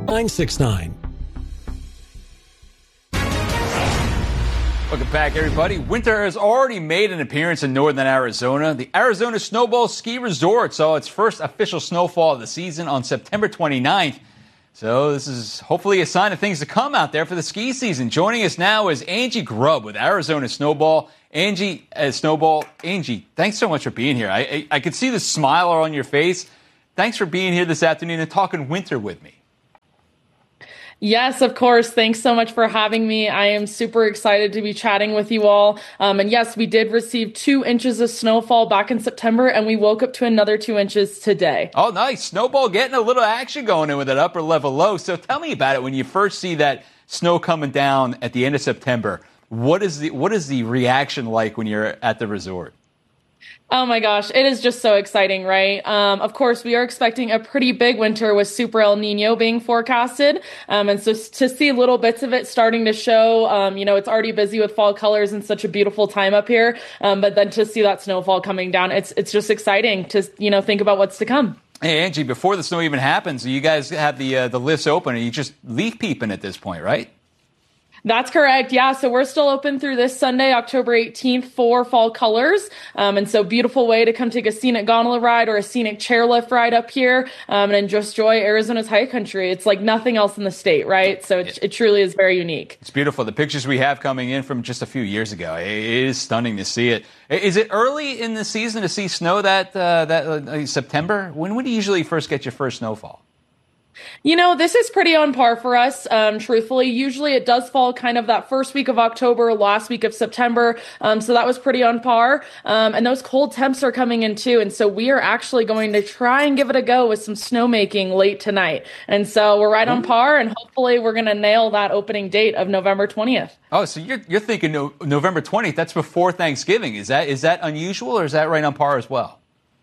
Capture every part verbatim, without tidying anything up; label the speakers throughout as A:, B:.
A: nine six nine.
B: Welcome back, everybody. Winter has already made an appearance in northern Arizona. The Arizona Snowball Ski Resort saw its first official snowfall of the season on September twenty-ninth. So this is hopefully a sign of things to come out there for the ski season. Joining us now is Angie Grubb with Arizona Snowball. Angie, uh, Snowball, Angie, thanks so much for being here. I, I, I could see the smile on your face. Thanks for being here this afternoon and talking winter with me.
C: Yes, of course. Thanks so much for having me. I am super excited to be chatting with you all. Um, and yes, we did receive two inches of snowfall back in September, and we woke up to another two inches today.
B: Oh, nice. Snowball getting a little action going in with that upper level low. So tell me about it. When you first see that snow coming down at the end of September, what is the what is the reaction like when you're at the resort?
C: Oh my gosh, it is just so exciting, right? Um, of course, we are expecting a pretty big winter with Super El Nino being forecasted. Um, and so to see little bits of it starting to show, um, you know, it's already busy with fall colors and such a beautiful time up here. Um, but then to see that snowfall coming down, it's it's just exciting to, you know, think about what's to come.
B: Hey, Angie, before the snow even happens, you guys have the uh, the lifts open and you just leaf peeping at this point, right?
C: That's correct. Yeah. So we're still open through this Sunday, October eighteenth for fall colors. Um, and so beautiful way to come take a scenic gondola ride or a scenic chairlift ride up here um, and just enjoy Arizona's high country. It's like nothing else in the state, right? So it, it truly is very unique.
B: It's beautiful. The pictures we have coming in from just a few years ago, it is stunning to see it. Is it early in the season to see snow that, uh, that uh, September? When would you usually first get your first snowfall?
C: You know, this is pretty on par for us, um, truthfully. Usually it does fall kind of that first week of October, last week of September. Um, so that was pretty on par. Um, and those cold temps are coming in too. And so we are actually going to try and give it a go with some snowmaking late tonight. And so we're right on par, and hopefully we're going to nail that opening date of November twentieth.
B: Oh, so you're you're thinking no, November twentieth. That's before Thanksgiving. Is that is that unusual, or is that right on par as well?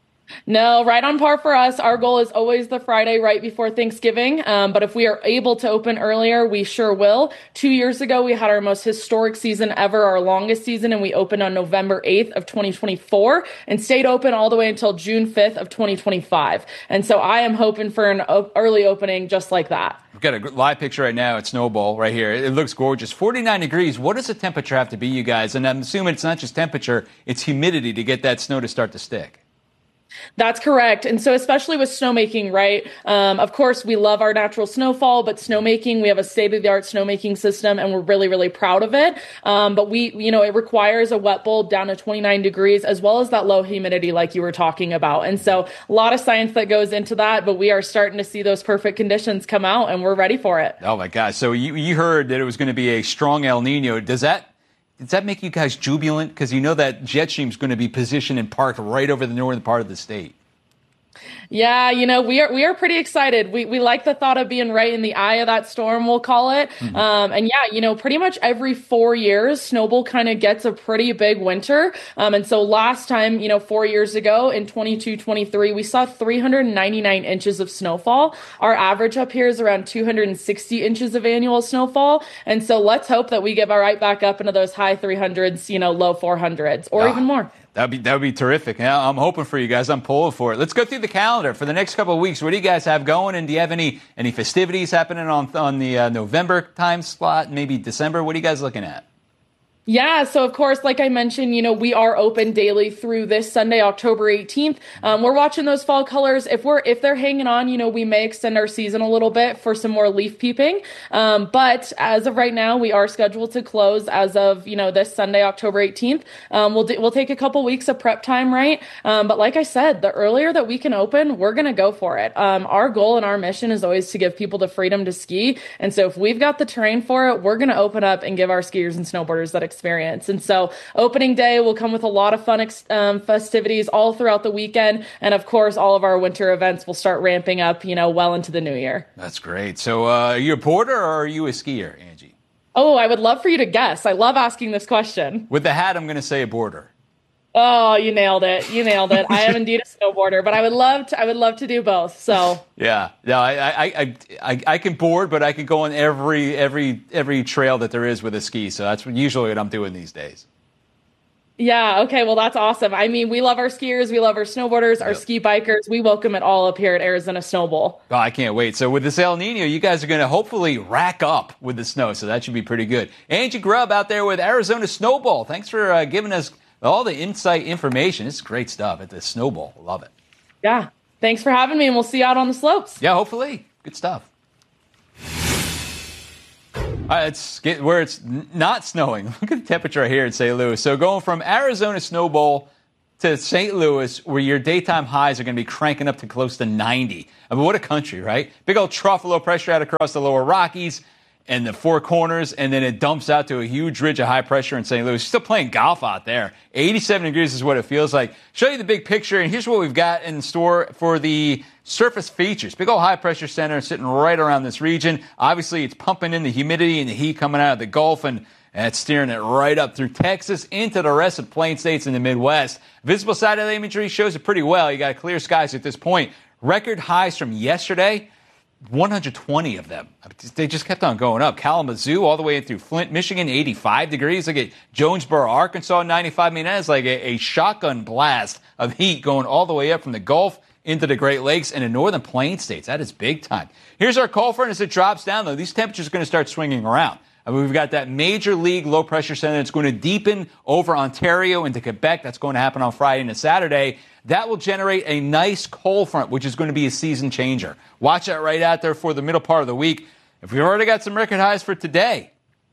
C: No, right on par for us. Our goal is always the Friday right before Thanksgiving. Um, but if we are able to open earlier, we sure will. Two years ago, we had our most historic season ever, our longest season, and we opened on November eighth of twenty twenty-four and stayed open all the way until June fifth of twenty twenty-five. And so I am hoping for an op- early opening just like that.
B: We've got a live picture right now at Snowball right here. It looks gorgeous. forty-nine degrees. What does the temperature have to be, you guys? And I'm assuming it's not just temperature, it's humidity to get that snow to start to stick.
C: That's correct. And so especially with snowmaking, right? Um, of course, we love our natural snowfall, but snowmaking, we have a state-of-the-art snowmaking system, and we're really, really proud of it. Um, but we, you know, it requires a wet bulb down to twenty-nine degrees, as well as that low humidity like you were talking about. And so a lot of science that goes into that, but we are starting to see those perfect conditions come out, and we're ready for it.
B: Oh, my gosh. So you, you heard that it was going to be a strong El Nino. Does that Does that make you guys jubilant? Because you know that jet stream is going to be positioned and parked right over the northern part of the state.
C: Yeah, you know, we are we are pretty excited. We we like the thought of being right in the eye of that storm, we'll call it. Mm-hmm. Um, and yeah, you know, pretty much every four years, Snowball kind of gets a pretty big winter. Um, and so last time, you know, four years ago in twenty-two twenty-three, we saw three hundred ninety-nine inches of snowfall. Our average up here is around two hundred sixty inches of annual snowfall. And so let's hope that we get right back up into those high three hundreds, you know, low four hundreds or oh. even more.
B: That'd be that'd be terrific. Yeah, I'm hoping for you guys. I'm pulling for it. Let's go through the calendar for the next couple of weeks. What do you guys have going? And do you have any any festivities happening on on the uh, November time slot? Maybe December. What are you guys looking at?
C: Yeah, so of course, like I mentioned, you know, we are open daily through this Sunday, October eighteenth. Um, we're watching those fall colors. If we're if they're hanging on, you know, we may extend our season a little bit for some more leaf peeping. Um, but as of right now, we are scheduled to close as of, you know, this Sunday, October eighteenth. Um, we'll do, we'll take a couple weeks of prep time, right? Um, but like I said, the earlier that we can open, we're gonna go for it. Um, our goal and our mission is always to give people the freedom to ski, and so if we've got the terrain for it, we're gonna open up and give our skiers and snowboarders that experience. And so opening day will come with a lot of fun ex- um, festivities all throughout the weekend. And of course, all of our winter events will start ramping up, you know, well into the new year.
B: That's great. So uh, are you a boarder or are you a skier, Angie?
C: Oh, I would love for you to guess. I love asking this question.
B: With the hat, I'm going to say a boarder.
C: Oh, you nailed it. You nailed it. I am indeed a snowboarder, but I would love to, I would love to do both. So
B: yeah, no, I, I, I, I, I can board, but I can go on every, every, every trail that there is with a ski. So that's usually what I'm doing these days.
C: Yeah, okay, well, that's awesome. I mean, we love our skiers, we love our snowboarders, our
B: Yep.
C: ski bikers. We welcome it all up here at Arizona Snow Bowl.
B: Oh, I can't wait. So with this El Nino, you guys are going to hopefully rack up with the snow, so that should be pretty good. Angie Grubb out there with Arizona Snowball. Thanks for uh, giving us all the insight information. It's great stuff at the Snowball. Love it.
C: Yeah, thanks for having me, and we'll see you out on the slopes.
B: Yeah, hopefully. Good stuff. All right, let's get where it's n- not snowing. Look at the temperature right here in Saint Louis. So going from Arizona Snowball to Saint Louis, where your daytime highs are going to be cranking up to close to ninety. I mean, what a country, right? Big old trough of low pressure out across the lower Rockies and the Four Corners, and then it dumps out to a huge ridge of high pressure in Saint Louis. Still playing golf out there. eighty-seven degrees is what it feels like. Show you the big picture, and here's what we've got in store for the surface features. Big old high pressure center sitting right around this region. Obviously, it's pumping in the humidity and the heat coming out of the Gulf, and it's steering it right up through Texas into the rest of the plain states in the Midwest. Visible satellite imagery shows it pretty well. You got clear skies at this point. Record highs from yesterday, one hundred twenty of them. They just kept on going up. Kalamazoo all the way through Flint, Michigan, eighty-five degrees. Look at Jonesboro, Arkansas, ninety-five. I mean, that's like a, a shotgun blast of heat going all the way up from the Gulf into the Great Lakes and the northern plain states. That is big time. Here's our cold front as it drops down, though. These temperatures are going to start swinging around. I mean, we've got that major league low pressure center that's going to deepen over Ontario into Quebec. That's going to happen on Friday and Saturday. That will generate a nice cold front, which is going to be a season changer. Watch that right out there for the middle part of the week. If we've already got some record highs for today,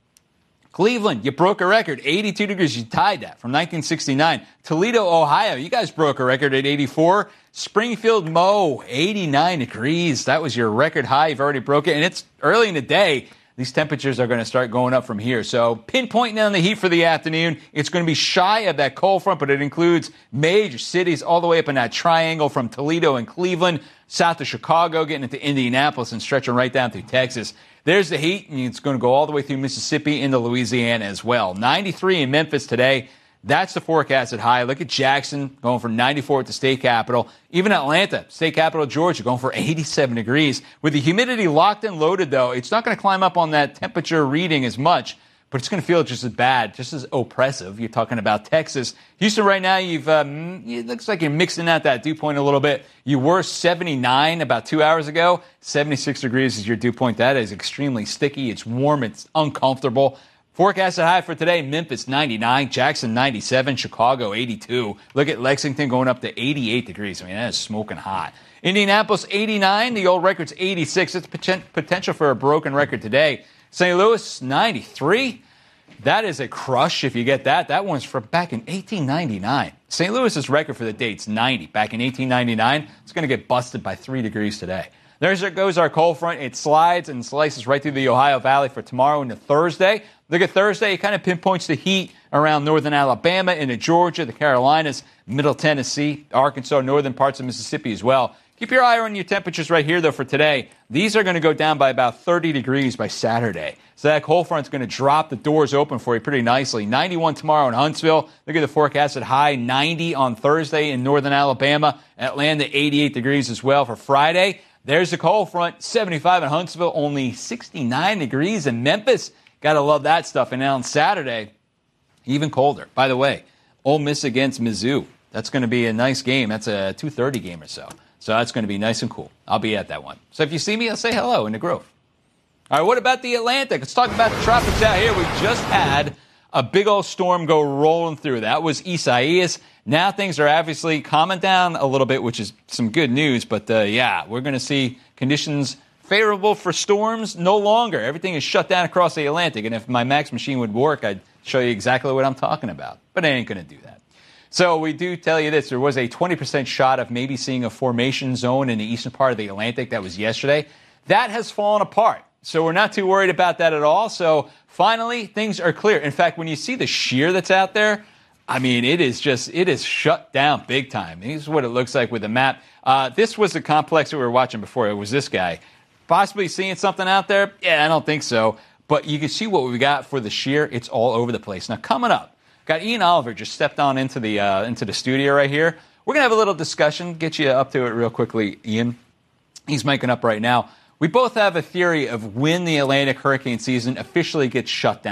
B: Cleveland, you broke a record, eighty-two degrees. You tied that from nineteen sixty-nine. Toledo, Ohio, you guys broke a record at eighty-four. Springfield, Mo, eighty-nine degrees. That was your record high. You've already broke it, and it's early in the day. These temperatures are going to start going up from here. So pinpointing on the heat for the afternoon, it's going to be shy of that cold front, but it includes major cities all the way up in that triangle from Toledo and Cleveland, south of Chicago, getting into Indianapolis and stretching right down through Texas. There's the heat, and it's going to go all the way through Mississippi into Louisiana as well. ninety-three in Memphis today. That's the forecasted high. Look at Jackson going from ninety-four at the state capitol. Even Atlanta, state capital Georgia, going for eighty-seven degrees. With the humidity locked and loaded, though, it's not going to climb up on that temperature reading as much, but it's going to feel just as bad, just as oppressive. You're talking about Texas. Houston right now, you've um, it looks like you're mixing out that dew point a little bit. You were seventy-nine about two hours ago. seventy-six degrees is your dew point. That is extremely sticky. It's warm. It's uncomfortable. Forecasted high for today, Memphis ninety-nine, Jackson ninety-seven, Chicago eighty-two. Look at Lexington going up to eighty-eight degrees. I mean, that is smoking hot. Indianapolis eighty-nine, the old record's eighty-six. It's poten- potential for a broken record today. Saint Louis ninety-three. That is a crush if you get that. That one's from back in eighteen ninety-nine. Saint Louis's record for the date's ninety. Back in eighteen ninety-nine, it's going to get busted by three degrees today. There goes our cold front. It slides and slices right through the Ohio Valley for tomorrow into Thursday. Look at Thursday. It kind of pinpoints the heat around northern Alabama, into Georgia, the Carolinas, middle Tennessee, Arkansas, northern parts of Mississippi as well. Keep your eye on your temperatures right here, though, for today. These are going to go down by about thirty degrees by Saturday. So that cold front's going to drop the doors open for you pretty nicely. ninety-one tomorrow in Huntsville. Look at the forecasted high, ninety on Thursday in northern Alabama. Atlanta, eighty-eight degrees as well for Friday. There's the cold front, seventy-five in Huntsville, only sixty-nine degrees in Memphis. Got to love that stuff. And now on Saturday, even colder. By the way, Ole Miss against Mizzou. That's going to be a nice game. That's a two thirty game or so. So that's going to be nice and cool. I'll be at that one. So if you see me, I'll say hello in the Grove. All right, what about the Atlantic? Let's talk about the tropics out here. We just had a big old storm go rolling through. That was Isaias. Now things are obviously calming down a little bit, which is some good news. But, uh, yeah, we're going to see conditions favorable for storms no longer. Everything is shut down across the Atlantic. And if my Max machine would work, I'd show you exactly what I'm talking about. But I ain't going to do that. So we do tell you this. There was a twenty percent shot of maybe seeing a formation zone in the eastern part of the Atlantic. That was yesterday. That has fallen apart. So we're not too worried about that at all. So finally, things are clear. In fact, when you see the shear that's out there, I mean, it is just, it is shut down big time. This is what it looks like with the map. Uh, this was the complex that we were watching before. It was this guy. Possibly seeing something out there? Yeah, I don't think so. But you can see what we got for the shear. It's all over the place. Now, coming up, got Ian Oliver just stepped on into the uh, into the studio right here. We're going to have a little discussion. Get you up to it real quickly, Ian. He's miking up right now. We both have a theory of when the Atlantic hurricane season officially gets shut down.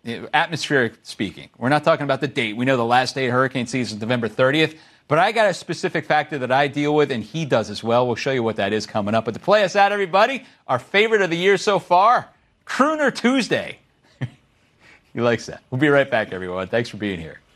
B: atmospheric speaking. We're not talking about the date. We know the last day of hurricane season is November thirtieth. But I got a specific factor that I deal with, and he does as well. We'll show you what that is coming up. But to play us out, everybody, our favorite of the year so far, Crooner Tuesday. He likes that. We'll be right back, everyone. Thanks for being here.